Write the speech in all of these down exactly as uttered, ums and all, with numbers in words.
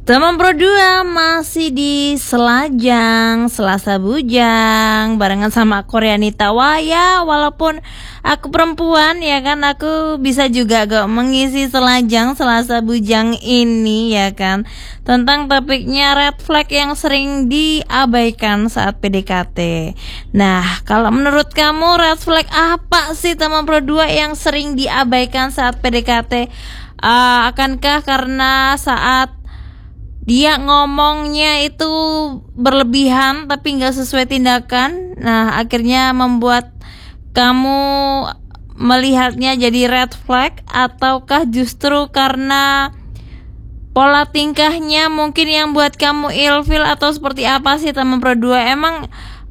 Teman Pro dua masih di Selajang, Selasa Bujang barengan sama Koreanita Waya. Walaupun aku perempuan ya kan, aku bisa juga gak mengisi Selajang Selasa Bujang ini ya kan, tentang topiknya red flag yang sering diabaikan saat P D K T. Nah, kalau menurut kamu red flag apa sih teman Pro dua yang sering diabaikan saat P D K T? Uh, akankah karena saat dia ngomongnya itu berlebihan tapi nggak sesuai tindakan, nah akhirnya membuat kamu melihatnya jadi red flag? Ataukah justru karena pola tingkahnya mungkin yang buat kamu ilfil? Atau seperti apa sih teman Pro dua? Emang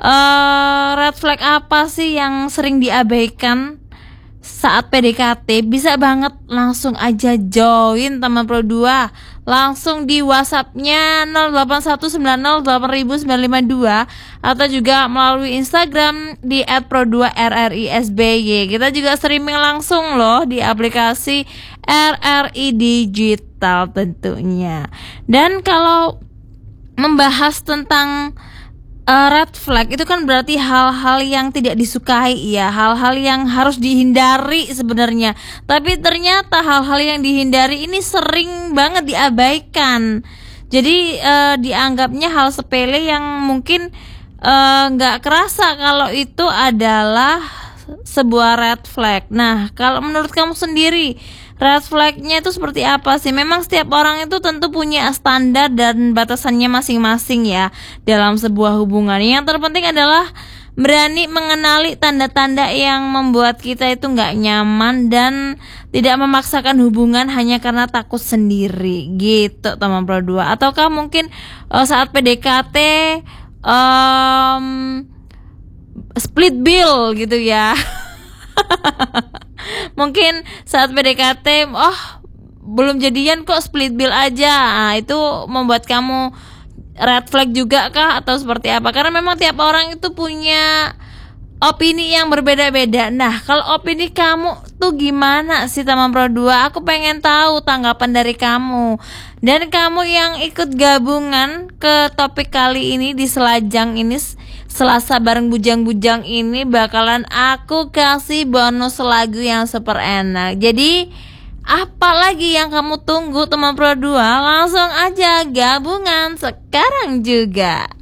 uh, red flag apa sih yang sering diabaikan saat P D K T? Bisa banget langsung aja join teman Pro dua, langsung di WhatsApp-nya nol delapan satu sembilan nol delapan sembilan lima dua atau juga melalui Instagram di et pro dua r r i s b y. Kita juga streaming langsung loh di aplikasi R R I Digital tentunya. Dan kalau membahas tentang Uh, red flag itu kan berarti hal-hal yang tidak disukai ya, hal-hal yang harus dihindari sebenarnya. Tapi ternyata hal-hal yang dihindari ini sering banget diabaikan. Jadi uh, dianggapnya hal sepele yang mungkin nggak uh, kerasa kalau itu adalah sebuah red flag. Nah, kalau menurut kamu sendiri red flag-nya itu seperti apa sih? Memang setiap orang itu tentu punya standar dan batasannya masing-masing ya dalam sebuah hubungan. Yang terpenting adalah berani mengenali tanda-tanda yang membuat kita itu nggak nyaman dan tidak memaksakan hubungan hanya karena takut sendiri gitu teman Pro dua. Ataukah mungkin uh, saat P D K T um, split bill gitu ya? Mungkin saat P D K T, oh belum jadian kok split bill aja. Nah, itu membuat kamu red flag juga kah atau seperti apa? Karena memang tiap orang itu punya opini yang berbeda-beda. Nah, kalau opini kamu tuh gimana sih teman Pro dua? Aku pengen tahu tanggapan dari kamu. Dan kamu yang ikut gabungan ke topik kali ini di Selajang ini, Selasa bareng bujang-bujang ini, bakalan aku kasih bonus lagu yang super enak. Jadi apa lagi yang kamu tunggu teman Pro dua? Langsung aja gabungan sekarang juga.